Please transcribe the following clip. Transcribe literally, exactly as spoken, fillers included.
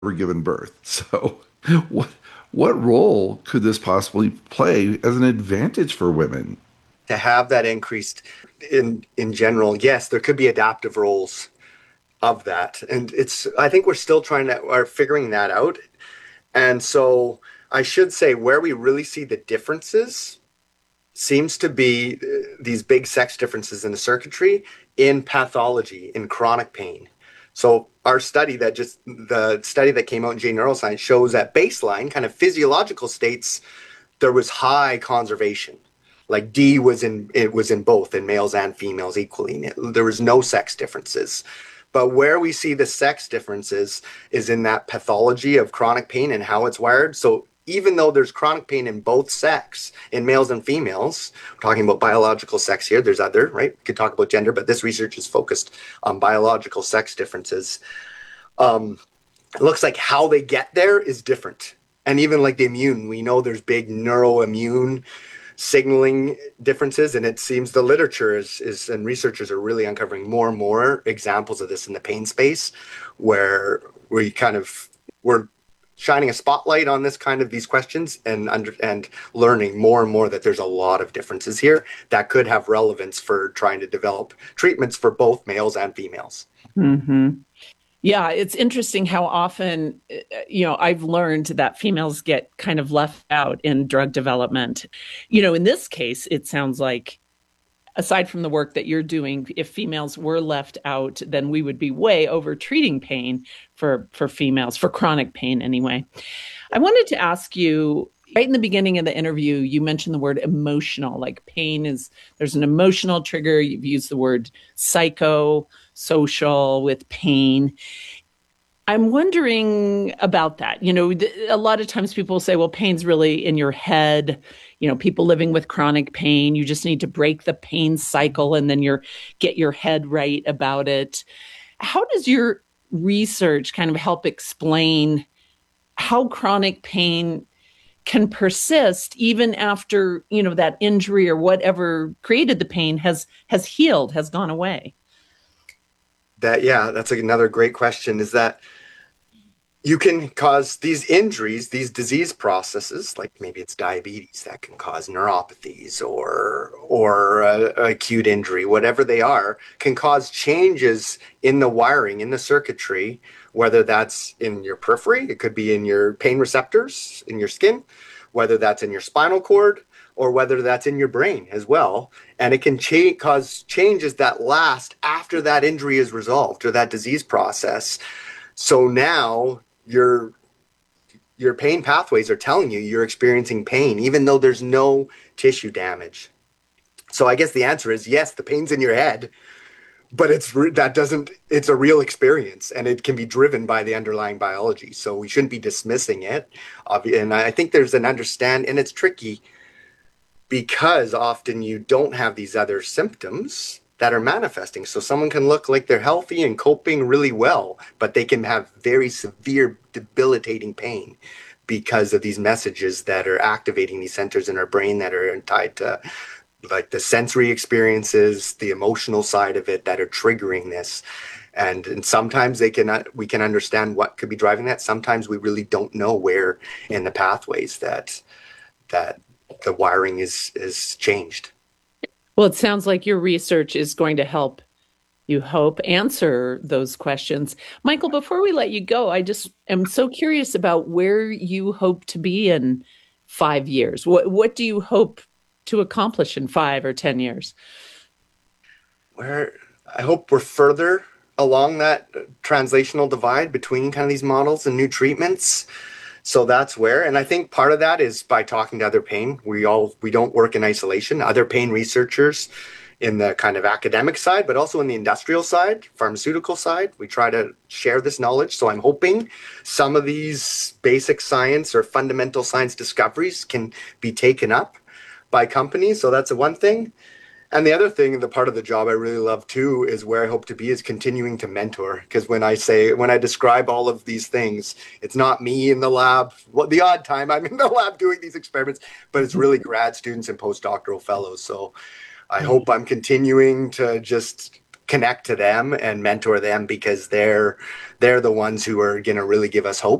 ever given birth. So, what what role could this possibly play as an advantage for women? To have that increased in in general, yes, there could be adaptive roles of that. And it's I think we're still trying to are figuring that out. And so I should say where we really see the differences seems to be uh, these big sex differences in the circuitry in pathology, in chronic pain. So our study that just the study that came out in J Neuroscience shows at baseline kind of physiological states there was high conservation. Like D was in it was in both in males and females equally. There was no sex differences. But where we see the sex differences is in that pathology of chronic pain and how it's wired. So even though there's chronic pain in both sex, in males and females, we're talking about biological sex here, there's other, right? We could talk about gender, but this research is focused on biological sex differences. Um, it looks like how they get there is different. And even like the immune, we know there's big neuroimmune signaling differences, and it seems the literature is, is and researchers are really uncovering more and more examples of this in the pain space, where we kind of we're shining a spotlight on this kind of these questions and under and learning more and more that there's a lot of differences here that could have relevance for trying to develop treatments for both males and females. Hmm. Yeah, it's interesting how often, uh, you know, I've learned that females get kind of left out in drug development. You know, in this case, it sounds like, aside from the work that you're doing, if females were left out, then we would be way over treating pain for, for females, for chronic pain anyway. I wanted to ask you, right in the beginning of the interview, you mentioned the word emotional, like pain is, there's an emotional trigger. You've used the word psycho, social with pain. I'm wondering about that. You know, a lot of times people say, well, pain's really in your head. You know, people living with chronic pain, you just need to break the pain cycle and then you're get your head right about it. How does your research kind of help explain how chronic pain can persist even after, you know, that injury or whatever created the pain has has healed, has gone away? That yeah, that's another great question. Is that you can cause these injuries, these disease processes, like maybe it's diabetes that can cause neuropathies or or uh, acute injury, whatever they are, can cause changes in the wiring, in the circuitry, whether that's in your periphery, it could be in your pain receptors in your skin, whether that's in your spinal cord, or whether that's in your brain as well. And it can cha- cause changes that last after that injury is resolved or that disease process. So now your your pain pathways are telling you you're experiencing pain, even though there's no tissue damage. So I guess the answer is yes, the pain's in your head, but it's that doesn't it's a real experience and it can be driven by the underlying biology. So we shouldn't be dismissing it. And I think there's an understand, and it's tricky because often you don't have these other symptoms that are manifesting. So someone can look like they're healthy and coping really well, but they can have very severe debilitating pain because of these messages that are activating these centers in our brain that are tied to like the sensory experiences, the emotional side of it that are triggering this. And, and sometimes they can we can understand what could be driving that. Sometimes we really don't know where in the pathways that that the wiring is is changed. Well, it sounds like your research is going to help, you hope, answer those questions. Michael, before we let you go, I just am so curious about where you hope to be in five years. What what do you hope to accomplish in five or ten years? Where I hope we're further along that translational divide between kind of these models and new treatments. So that's where, and I think part of that is by talking to other pain. We all we don't work in isolation. Other pain researchers in the kind of academic side, but also in the industrial side, pharmaceutical side, we try to share this knowledge. So I'm hoping some of these basic science or fundamental science discoveries can be taken up by companies. So that's the one thing. And the other thing, the part of the job I really love too, is where I hope to be is continuing to mentor. Because when I say, when I describe all of these things, it's not me in the lab. Well, the odd time I'm in the lab doing these experiments, but it's really grad students and postdoctoral fellows. So I hope I'm continuing to just connect to them and mentor them because they're they're the ones who are going to really give us hope.